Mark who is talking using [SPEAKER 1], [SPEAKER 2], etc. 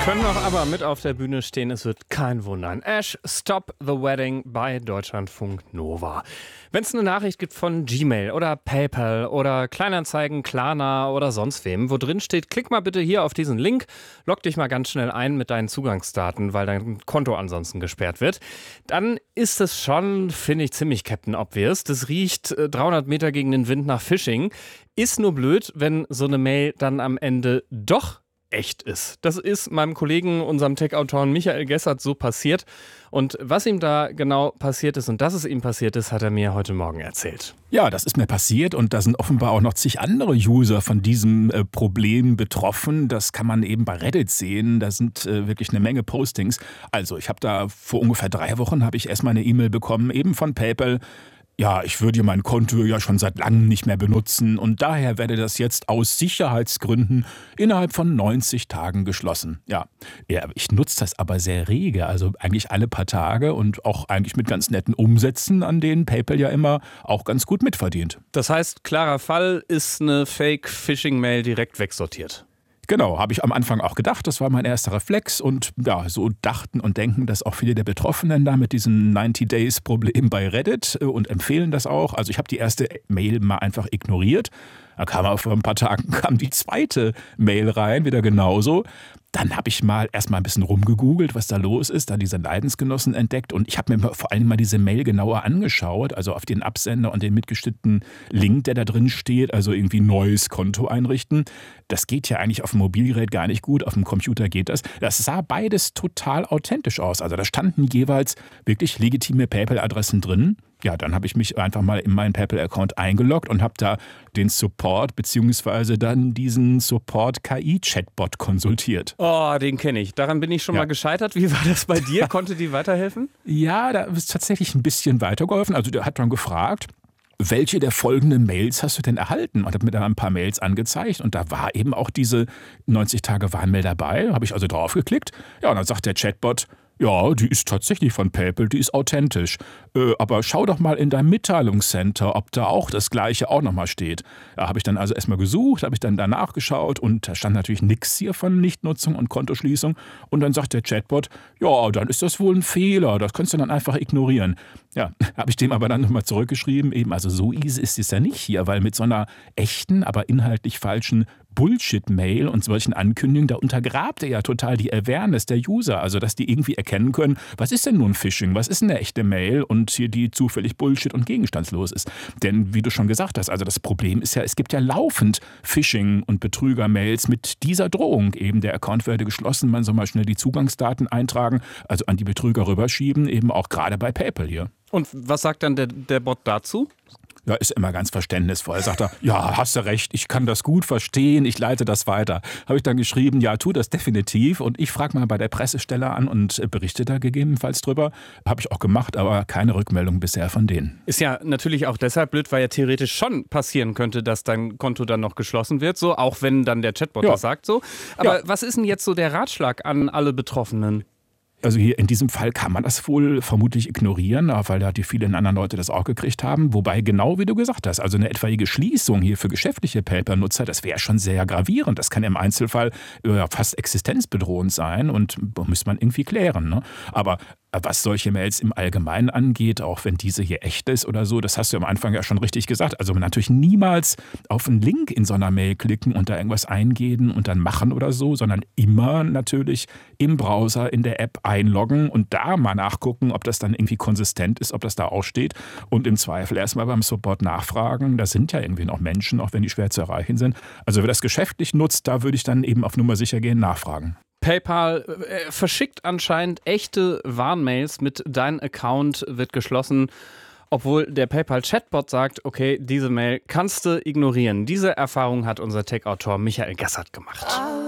[SPEAKER 1] Können noch aber mit auf der Bühne stehen, es wird kein Wundern. Ash, Stop the Wedding bei Deutschlandfunk Nova. Wenn es eine Nachricht gibt von Gmail oder PayPal oder Kleinanzeigen, Klarna oder sonst wem, wo drin steht, klick mal bitte hier auf diesen Link, log dich mal ganz schnell ein mit deinen Zugangsdaten, weil dein Konto ansonsten gesperrt wird, dann ist es schon, finde ich, ziemlich Captain Obvious. Das riecht 300 Meter gegen den Wind nach Phishing. Ist nur blöd, wenn so eine Mail dann am Ende doch echt ist. Das ist meinem Kollegen, unserem Tech-Autoren Michael Gessert, so passiert. Und was ihm da genau passiert ist und dass es ihm passiert ist, hat er mir heute Morgen erzählt.
[SPEAKER 2] Ja, das ist mir passiert und da sind offenbar auch noch zig andere User von diesem Problem betroffen. Das kann man eben bei Reddit sehen. Da sind wirklich eine Menge Postings. Also ich habe da vor ungefähr 3 Wochen habe ich erstmal eine E-Mail bekommen, eben von PayPal. Ja, ich würde mein Konto ja schon seit langem nicht mehr benutzen und daher werde das jetzt aus Sicherheitsgründen innerhalb von 90 Tagen geschlossen. Ja, ich nutze das aber sehr rege, also eigentlich alle paar Tage und auch eigentlich mit ganz netten Umsätzen, an denen PayPal ja immer auch ganz gut mitverdient.
[SPEAKER 1] Das heißt, klarer Fall, ist eine Fake-Phishing-Mail direkt wegsortiert.
[SPEAKER 2] Genau, habe ich am Anfang auch gedacht, das war mein erster Reflex und ja, so dachten und denken das auch viele der Betroffenen da mit diesem 90-Days-Problem bei Reddit und empfehlen das auch. Also ich habe die erste Mail mal einfach ignoriert. Da kam vor ein paar Tagen die zweite Mail rein, wieder genauso. Dann habe ich erst mal ein bisschen rumgegoogelt, was da los ist, da diese Leidensgenossen entdeckt und ich habe mir vor allem mal diese Mail genauer angeschaut, also auf den Absender und den mitgestippten Link, der da drin steht, also irgendwie neues Konto einrichten. Das geht ja eigentlich auf dem Mobilgerät gar nicht gut, auf dem Computer geht das. Das sah beides total authentisch aus, also da standen jeweils wirklich legitime PayPal-Adressen drin. Ja, dann habe ich mich einfach mal in meinen PayPal-Account eingeloggt und habe da den Support bzw. dann diesen Support-KI-Chatbot konsultiert.
[SPEAKER 1] Oh, den kenne ich. Daran bin ich schon mal gescheitert. Wie war das bei dir? Konnte die weiterhelfen?
[SPEAKER 2] Ja, da ist tatsächlich ein bisschen weitergeholfen. Also der hat dann gefragt, welche der folgenden Mails hast du denn erhalten? Und hat mir da ein paar Mails angezeigt und da war eben auch diese 90-Tage-Warnmail dabei. Habe ich also draufgeklickt. Ja, und dann sagt der Chatbot, ja, die ist tatsächlich von PayPal, die ist authentisch. Aber schau doch mal in deinem Mitteilungscenter, ob da auch das Gleiche auch nochmal steht. Da habe ich dann also erstmal gesucht, habe ich dann danach geschaut und da stand natürlich nichts hier von Nichtnutzung und Kontoschließung. Und dann sagt der Chatbot, ja, dann ist das wohl ein Fehler, das kannst du dann einfach ignorieren. Ja, habe ich dem aber dann nochmal zurückgeschrieben, eben, also so easy ist es ja nicht hier, weil mit so einer echten, aber inhaltlich falschen Bullshit-Mail und solchen Ankündigungen, da untergrabt er ja total die Awareness der User, also dass die irgendwie erkennen können, was ist denn nun Phishing, was ist eine echte Mail und hier die zufällig Bullshit und gegenstandslos ist. Denn wie du schon gesagt hast, also das Problem ist ja, es gibt ja laufend Phishing- und Betrüger-Mails mit dieser Drohung eben, der Account werde geschlossen, man soll mal schnell die Zugangsdaten eintragen, also an die Betrüger rüberschieben, eben auch gerade bei PayPal hier.
[SPEAKER 1] Und was sagt dann der Bot dazu?
[SPEAKER 2] Ja, ist immer ganz verständnisvoll. Sagt er, ja, hast du recht, ich kann das gut verstehen, ich leite das weiter. Habe ich dann geschrieben, ja, tu das definitiv und ich frage mal bei der Pressestelle an und berichte da gegebenenfalls drüber. Habe ich auch gemacht, aber keine Rückmeldung bisher von denen.
[SPEAKER 1] Ist ja natürlich auch deshalb blöd, weil ja theoretisch schon passieren könnte, dass dein Konto dann noch geschlossen wird, so, auch wenn dann der Chatbot das sagt so. Aber was ist denn jetzt so der Ratschlag an alle Betroffenen?
[SPEAKER 2] Also hier in diesem Fall kann man das wohl vermutlich ignorieren, weil da die vielen anderen Leute das auch gekriegt haben. Wobei genau wie du gesagt hast, also eine etwaige Schließung hier für geschäftliche PayPal-Nutzer, das wäre schon sehr gravierend. Das kann im Einzelfall fast existenzbedrohend sein und muss man irgendwie klären. Ne? Aber was solche Mails im Allgemeinen angeht, auch wenn diese hier echt ist oder so, das hast du am Anfang ja schon richtig gesagt. Also natürlich niemals auf einen Link in so einer Mail klicken und da irgendwas eingeben und dann machen oder so, sondern immer natürlich im Browser, in der App einloggen und da mal nachgucken, ob das dann irgendwie konsistent ist, ob das da auch steht und im Zweifel erstmal beim Support nachfragen. Das sind ja irgendwie noch Menschen, auch wenn die schwer zu erreichen sind. Also wer das geschäftlich nutzt, da würde ich dann eben auf Nummer sicher gehen, nachfragen.
[SPEAKER 1] PayPal verschickt anscheinend echte Warnmails mit dein Account wird geschlossen, obwohl der PayPal-Chatbot sagt, okay, diese Mail kannst du ignorieren. Diese Erfahrung hat unser Tech-Autor Michael Gessert gemacht.